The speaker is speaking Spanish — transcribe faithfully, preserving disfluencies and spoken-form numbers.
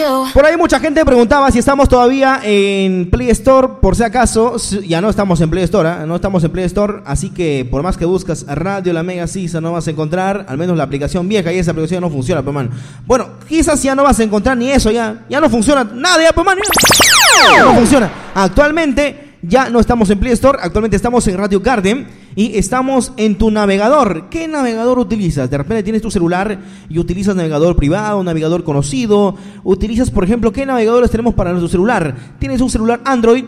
Por ahí mucha gente preguntaba si estamos todavía en Play Store, por si acaso. Ya no estamos en Play Store, ¿eh? No estamos en Play Store, así que por más que buscas Radio La Mega Sisa no vas a encontrar, al menos la aplicación vieja, y esa aplicación no funciona, pues, man. Bueno, quizás ya no vas a encontrar ni eso, ya, ya no funciona nada, ya, pues, man, ya. No funciona. Actualmente ya no estamos en Play Store, actualmente estamos en Radio Garden y estamos en tu navegador. ¿Qué navegador utilizas? De repente tienes tu celular y utilizas navegador privado, navegador conocido. Utilizas, por ejemplo, ¿qué navegadores tenemos para nuestro celular? Tienes un celular Android,